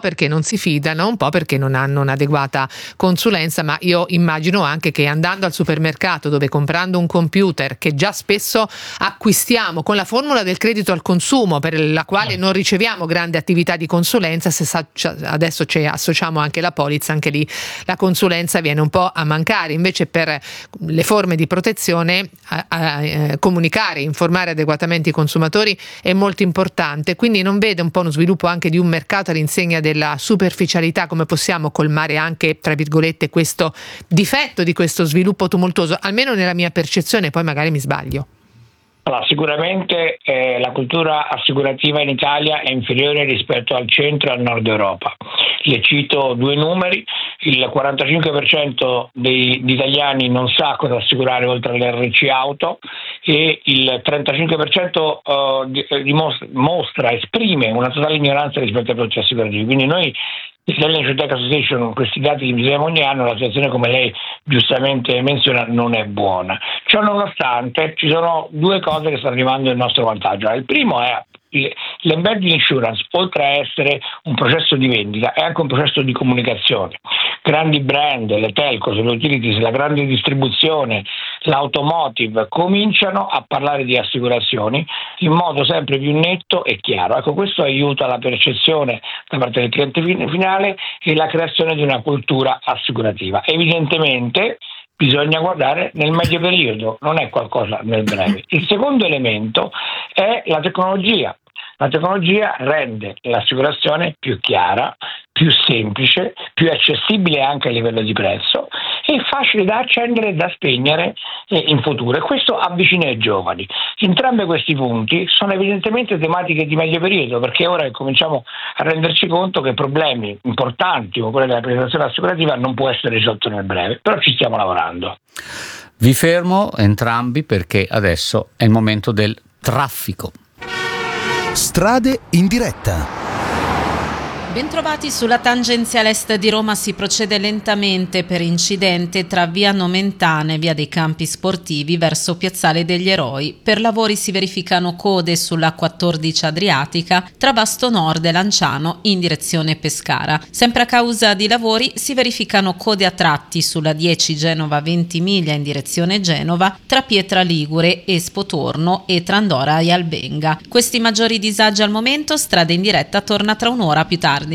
perché non si fidano, un po' perché non hanno un'adeguata consulenza, ma io immagino anche che andando al supermercato, dove comprando un computer che già spesso acquistiamo con la formula del credito al consumo, per la quale non riceviamo grande attività di consulenza, se adesso ci associamo anche la polizza, anche lì la consulenza viene un po' a mancare. Invece per le forme di protezione comunicare, informare adeguatamente i consumatori è molto importante, quindi non vede un po' uno sviluppo anche di un mercato all'insegna della superficialità? Come possiamo colmare anche, tra virgolette, questo difetto di questo sviluppo tumultuoso, almeno nella mia percezione, poi magari mi sbaglio? Allora, sicuramente la cultura assicurativa in Italia è inferiore rispetto al centro e al nord Europa. Le cito due numeri: il 45% degli italiani non sa cosa assicurare oltre all'RC auto, e il 35% esprime una totale ignoranza rispetto ai prodotti assicurativi. Quindi noi, Italian Insurtech Association, con questi dati che misuriamo ogni anno, la situazione, come lei giustamente menziona, non è buona. Ciò nonostante, ci sono due cose che stanno arrivando in nostro vantaggio. Il primo è l'embedded insurance, oltre a essere un processo di vendita, è anche un processo di comunicazione. Grandi brand, le telcos, le utilities, la grande distribuzione, l'automotive cominciano a parlare di assicurazioni in modo sempre più netto e chiaro. Ecco, questo aiuta la percezione da parte del cliente finale e la creazione di una cultura assicurativa. Evidentemente bisogna guardare nel medio periodo, non è qualcosa nel breve. Il secondo elemento è la tecnologia. La tecnologia rende l'assicurazione più chiara, più semplice, più accessibile anche a livello di prezzo e facile da accendere e da spegnere in futuro. E questo avvicina i giovani. Entrambi questi punti sono evidentemente tematiche di medio periodo, perché ora cominciamo a renderci conto che problemi importanti come quelli della prestazione assicurativa non può essere risolto nel breve, però ci stiamo lavorando. Vi fermo entrambi perché adesso è il momento del traffico. Strade in diretta. Bentrovati sulla tangenziale est di Roma. Si procede lentamente per incidente tra via Nomentana e via dei Campi Sportivi verso Piazzale degli Eroi. Per lavori si verificano code sulla 14 Adriatica tra Vasto Nord e Lanciano in direzione Pescara. Sempre a causa di lavori si verificano code a tratti sulla 10 Genova Ventimiglia in direzione Genova tra Pietra Ligure, Espo Torno e tra Andora e Albenga. Questi maggiori disagi al momento. Strade in diretta torna tra un'ora più tardi.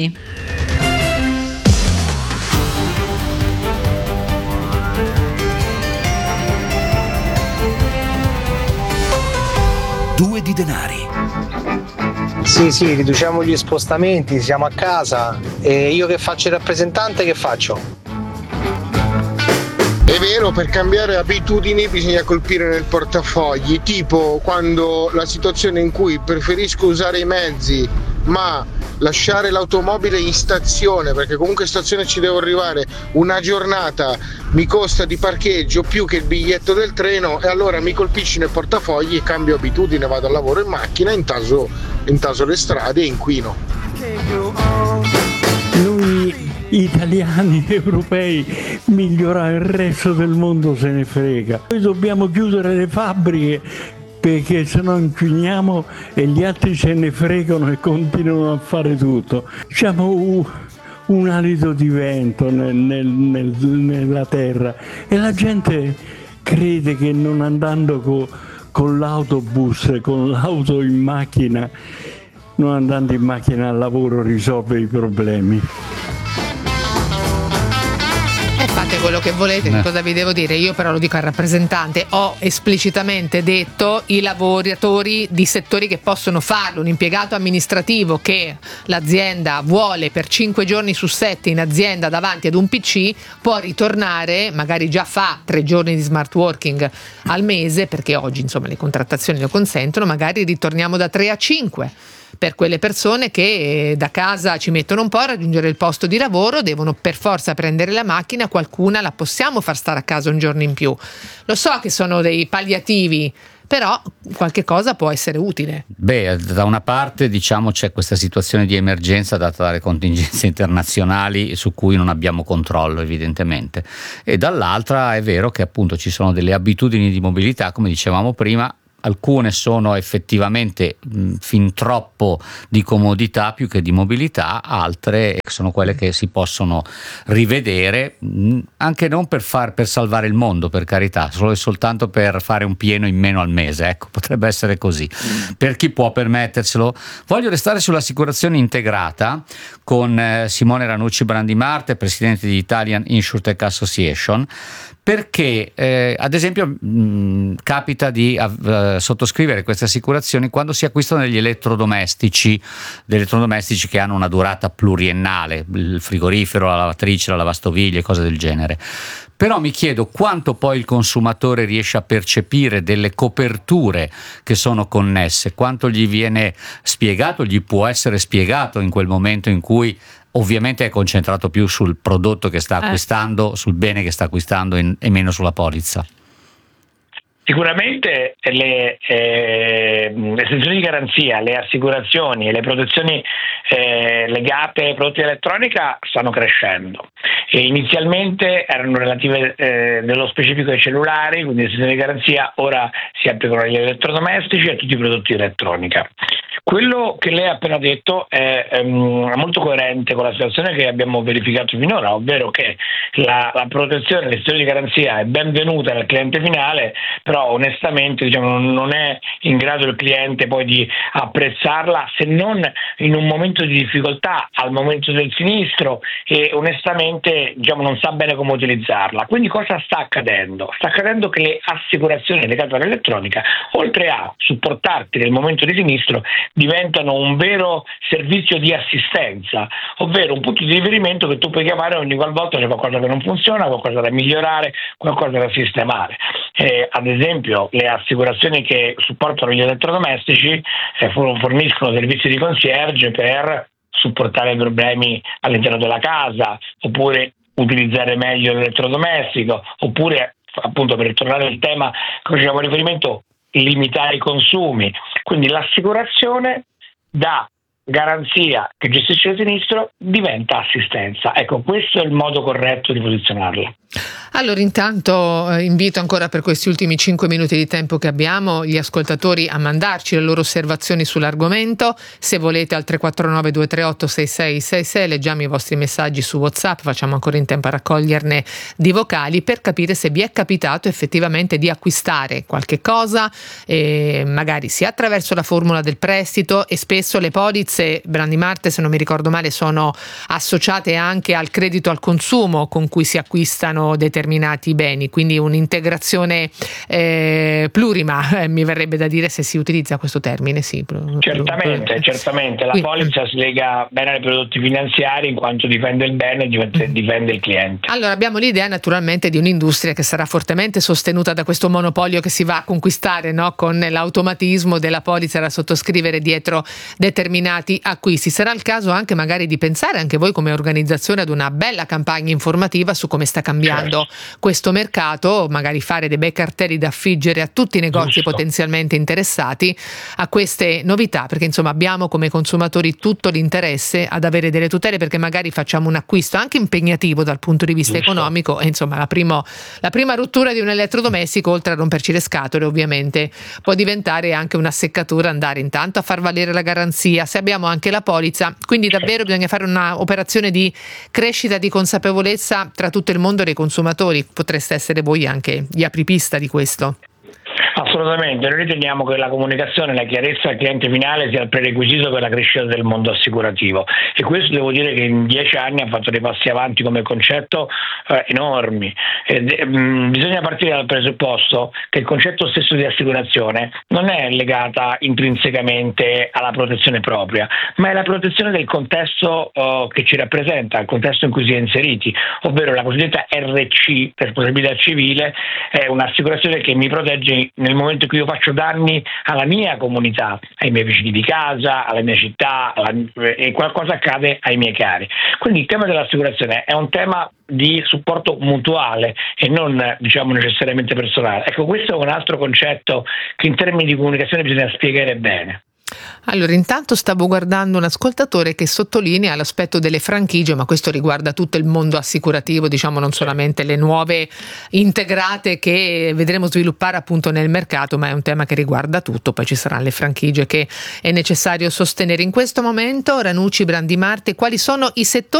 Due di denari. Sì, riduciamo gli spostamenti, siamo a casa e io che faccio il rappresentante, che faccio? È vero, per cambiare abitudini bisogna colpire nel portafogli, tipo quando la situazione in cui preferisco usare i mezzi ma lasciare l'automobile in stazione, perché comunque in stazione ci devo arrivare, una giornata mi costa di parcheggio più che il biglietto del treno, e allora mi colpisci nel portafogli e cambio abitudine, vado al lavoro in macchina, intaso le strade e inquino. Noi italiani, europei, migliorare il resto del mondo se ne frega. Noi dobbiamo chiudere le fabbriche perché se no inquiniamo e gli altri se ne fregano e continuano a fare tutto. Siamo un alito di vento nella terra e la gente crede che non andando con l'autobus, con l'auto in macchina, non andando in macchina al lavoro risolve i problemi. Fate quello che volete, cosa vi devo dire? Io però lo dico al rappresentante, ho esplicitamente detto i lavoratori di settori che possono farlo. Un impiegato amministrativo che l'azienda vuole per 5 giorni su 7 in azienda davanti ad un PC può ritornare, magari già fa 3 giorni di smart working al mese, perché oggi insomma le contrattazioni lo consentono, magari ritorniamo da 3 a 5. Per quelle persone che da casa ci mettono un po' a raggiungere il posto di lavoro, devono per forza prendere la macchina, qualcuna la possiamo far stare a casa un giorno in più. Lo so che sono dei palliativi, però qualche cosa può essere utile. Beh, da una parte diciamo c'è questa situazione di emergenza data dalle contingenze internazionali su cui non abbiamo controllo evidentemente, e dall'altra è vero che appunto ci sono delle abitudini di mobilità, come dicevamo prima, alcune sono effettivamente fin troppo di comodità più che di mobilità, altre sono quelle che si possono rivedere, anche non per salvare il mondo, per carità, solo e soltanto per fare un pieno in meno al mese, ecco, potrebbe essere così per chi può permetterselo. Voglio restare sull'assicurazione integrata con Simone Ranucci Brandimarte, presidente di Italian Insurtech Association, perché ad esempio capita di sottoscrivere queste assicurazioni quando si acquistano degli elettrodomestici che hanno una durata pluriennale, il frigorifero, la lavatrice, la lavastoviglie, cose del genere. Però mi chiedo quanto poi il consumatore riesce a percepire delle coperture che sono connesse, quanto gli viene spiegato, gli può essere spiegato in quel momento in cui ovviamente è concentrato più sul prodotto che sta acquistando, sul bene che sta acquistando e meno sulla polizza. Sicuramente le estensioni di garanzia, le assicurazioni e le protezioni legate ai prodotti di elettronica stanno crescendo. E inizialmente erano relative nello specifico ai cellulari, quindi le estensioni di garanzia ora si applicano agli elettrodomestici e a tutti i prodotti di elettronica. Quello che lei ha appena detto è molto coerente con la situazione che abbiamo verificato finora, ovvero che la protezione, l'estensione di garanzia è benvenuta dal cliente finale, però onestamente non è in grado il cliente poi di apprezzarla, se non in un momento di difficoltà, al momento del sinistro, e onestamente non sa bene come utilizzarla. Quindi cosa sta accadendo? Sta accadendo che le assicurazioni legate all'elettronica, oltre a supportarti nel momento di sinistro, diventano un vero servizio di assistenza, ovvero un punto di riferimento che tu puoi chiamare ogni qualvolta c'è qualcosa che non funziona, qualcosa da migliorare, qualcosa da sistemare. Ad esempio le assicurazioni che supportano gli elettrodomestici forniscono servizi di concierge per supportare problemi all'interno della casa, oppure utilizzare meglio l'elettrodomestico, oppure appunto, per tornare al tema che facevamo riferimento, limitare i consumi. Quindi l'assicurazione da garanzia che gestisce il sinistro diventa assistenza. Ecco, questo è il modo corretto di posizionarla. Allora, intanto invito ancora, per questi ultimi 5 minuti di tempo che abbiamo, gli ascoltatori a mandarci le loro osservazioni sull'argomento. Se volete al 349 238 6666 leggiamo i vostri messaggi su WhatsApp, facciamo ancora in tempo a raccoglierne di vocali, per capire se vi è capitato effettivamente di acquistare qualche cosa, magari sia attraverso la formula del prestito, e spesso le polizze, Brandimarte, se non mi ricordo male, sono associate anche al credito al consumo con cui si acquistano determinati beni, quindi un'integrazione plurima, mi verrebbe da dire, se si utilizza questo termine. Sì, certamente la polizza si lega bene ai prodotti finanziari in quanto difende il bene e difende il cliente. Allora, abbiamo l'idea naturalmente di un'industria che sarà fortemente sostenuta da questo monopolio che si va a conquistare, no? Con l'automatismo della polizza da sottoscrivere dietro determinati acquisti. Sarà il caso anche magari di pensare, anche voi come organizzazione, ad una bella campagna informativa su come sta cambiando questo mercato, magari fare dei bei cartelli da affiggere a tutti i negozi potenzialmente interessati a queste novità, perché insomma abbiamo come consumatori tutto l'interesse ad avere delle tutele, perché magari facciamo un acquisto anche impegnativo dal punto di vista economico e insomma la prima rottura di un elettrodomestico, oltre a romperci le scatole ovviamente, può diventare anche una seccatura, andare intanto a far valere la garanzia se abbiamo anche la polizza. Quindi davvero bisogna fare un'operazione di crescita di consapevolezza tra tutto il mondo dei consumatori. Potreste essere voi anche gli apripista di questo. Assolutamente, noi riteniamo che la comunicazione e la chiarezza al cliente finale sia il prerequisito per la crescita del mondo assicurativo, e questo devo dire che in 10 anni ha fatto dei passi avanti come concetto enormi. Bisogna partire dal presupposto che il concetto stesso di assicurazione non è legata intrinsecamente alla protezione propria, ma è la protezione del contesto che ci rappresenta, il contesto in cui si è inseriti, ovvero la cosiddetta RC, responsabilità civile, è un'assicurazione che mi protegge nel momento in cui io faccio danni alla mia comunità, ai miei vicini di casa, alla mia città, e qualcosa accade ai miei cari. Quindi il tema dell'assicurazione è un tema di supporto mutuale e non necessariamente personale. Ecco, questo è un altro concetto che in termini di comunicazione bisogna spiegare bene. Allora, intanto stavo guardando un ascoltatore che sottolinea l'aspetto delle franchigie, ma questo riguarda tutto il mondo assicurativo, diciamo non solamente le nuove integrate che vedremo sviluppare appunto nel mercato, ma è un tema che riguarda tutto. Poi ci saranno le franchigie che è necessario sostenere. In questo momento, Ranucci, Brandimarte, quali sono i settori